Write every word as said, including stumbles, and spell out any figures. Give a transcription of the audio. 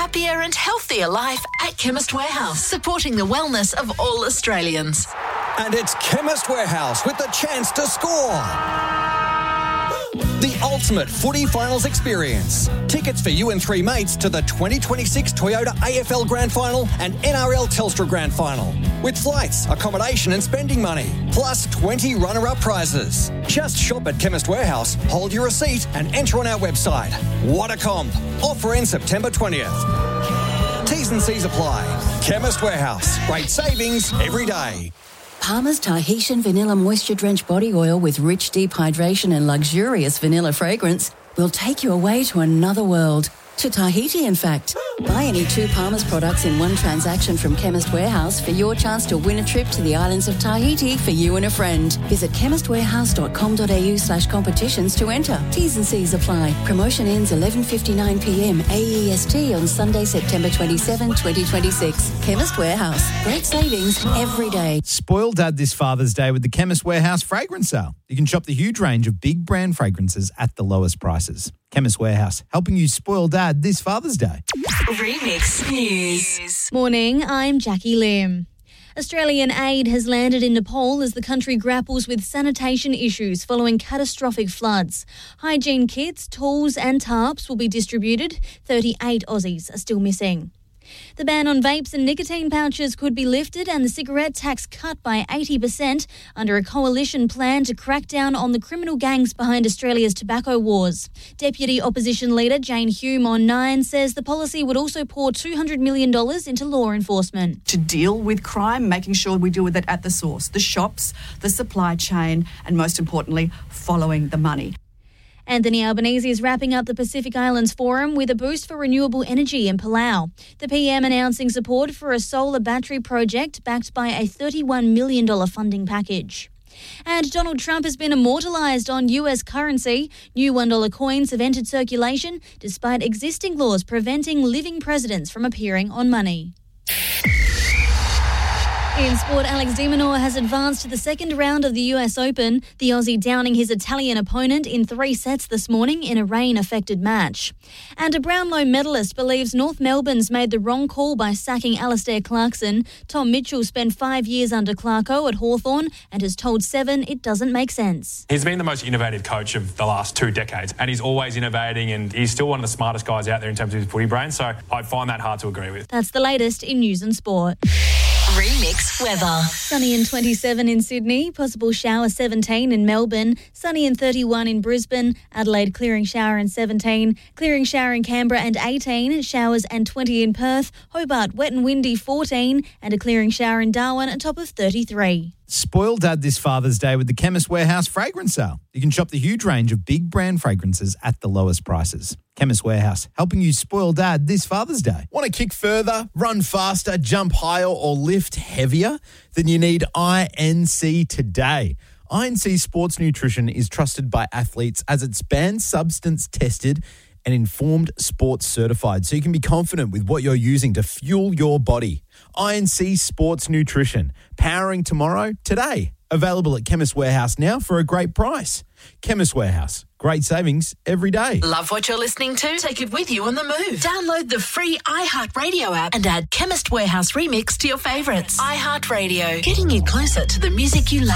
happier and healthier life at Chemist Warehouse, supporting the wellness of all Australians. And it's Chemist Warehouse with the chance to score. The ultimate footy finals experience. Tickets for you and three mates to the twenty twenty-six Toyota A F L Grand Final and N R L Telstra Grand Final. With flights, accommodation and spending money. Plus twenty runner-up prizes. Just shop at Chemist Warehouse, hold your receipt and enter on our website. What a comp. Offer in September twentieth. T's and C's apply. Chemist Warehouse. Great savings every day. Palmer's Tahitian Vanilla Moisture Drenched Body Oil with rich deep hydration and luxurious vanilla fragrance will take you away to another world. To Tahiti, in fact. Buy any two Palmer's products in one transaction from Chemist Warehouse for your chance to win a trip to the islands of Tahiti for you and a friend. Visit chemistwarehouse.com.au slash competitions to enter. T's and C's apply. Promotion ends eleven fifty-nine p.m. A E S T on Sunday, September twenty-seventh, twenty twenty-six. Chemist Warehouse. Great savings every day. Spoil Dad this Father's Day with the Chemist Warehouse fragrance sale. You can shop the huge range of big brand fragrances at the lowest prices. Chemist Warehouse, helping you spoil Dad this Father's Day. Remix News. Morning, I'm Jackie Lim. Australian aid has landed in Nepal as the country grapples with sanitation issues following catastrophic floods. Hygiene kits, tools and tarps will be distributed. thirty-eight Aussies are still missing. The ban on vapes and nicotine pouches could be lifted and the cigarette tax cut by eighty percent under a coalition plan to crack down on the criminal gangs behind Australia's tobacco wars. Deputy Opposition Leader Jane Hume on Nine says the policy would also pour two hundred million dollars into law enforcement. To deal with crime, making sure we deal with it at the source, the shops, the supply chain, and most importantly, following the money. Anthony Albanese is wrapping up the Pacific Islands Forum with a boost for renewable energy in Palau. The P M announcing support for a solar battery project backed by a thirty-one million dollars funding package. And Donald Trump has been immortalised on U S currency. New one dollar coins have entered circulation despite existing laws preventing living presidents from appearing on money. In sport, Alex de Minaur has advanced to the second round of the U S Open, the Aussie downing his Italian opponent in three sets this morning in a rain-affected match. And a Brownlow medalist believes North Melbourne's made the wrong call by sacking Alastair Clarkson. Tom Mitchell spent five years under Clarko at Hawthorn and has told Seven it doesn't make sense. He's been the most innovative coach of the last two decades and he's always innovating and he's still one of the smartest guys out there in terms of his footy brain, so I find that hard to agree with. That's the latest in news and sport. Remix weather. Sunny and twenty-seven in Sydney, possible shower seventeen in Melbourne, sunny and thirty-one in Brisbane, Adelaide clearing shower and seventeen, clearing shower in Canberra and eighteen, showers and twenty in Perth, Hobart wet and windy fourteen, and a clearing shower in Darwin, a top of thirty-three. Spoil Dad this Father's Day with the Chemist Warehouse fragrance sale. You can shop the huge range of big brand fragrances at the lowest prices. Chemist Warehouse, helping you spoil Dad this Father's Day. Want to kick further, run faster, jump higher or lift heavier? Then you need I N C today. I N C Sports Nutrition is trusted by athletes as it's banned substance tested and informed sports certified, so you can be confident with what you're using to fuel your body. I N C Sports Nutrition, powering tomorrow today. Available at Chemist Warehouse now for a great price. Chemist Warehouse, great savings every day. Love what you're listening to? Take it with you on the move. Download the free iHeartRadio app and add Chemist Warehouse Remix to your favourites. iHeartRadio, getting you closer to the music you love.